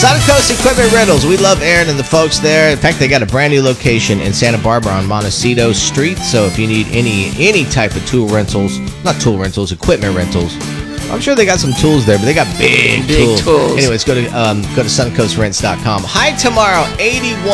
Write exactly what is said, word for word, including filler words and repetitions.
Suncoast Equipment Rentals. We love Aaron and the folks there. In fact, they got a brand new location in Santa Barbara on Montecito Street. So if you need any any type of tool rentals, not tool rentals, equipment rentals, I'm sure they got some tools there, but they got big, Big tools. tools. Anyways, go to um, go to suncoast rents dot com. High tomorrow, eighty-one.